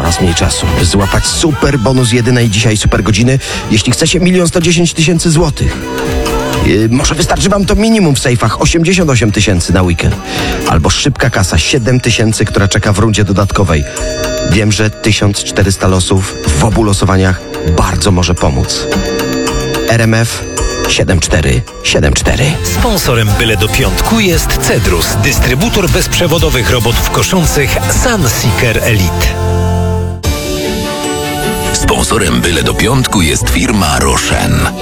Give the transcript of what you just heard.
coraz mniej czasu, by złapać super bonus jedynej dzisiaj super godziny, jeśli chcecie 1 110 000 złotych. Może wystarczy wam to minimum w sejfach 88 000 na weekend. Albo szybka kasa 7 000, która czeka w rundzie dodatkowej. Wiem, że 1400 losów w obu losowaniach bardzo może pomóc. RMF 7474. Sponsorem Byle do Piątku jest Cedrus, dystrybutor bezprzewodowych robotów koszących Sunseeker Elite. Sponsorem Byle do Piątku jest firma Rochen.